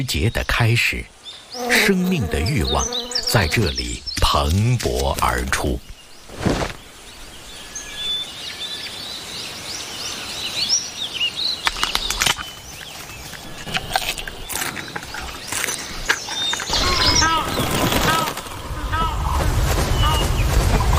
节的开始，生命的欲望在这里蓬勃而出。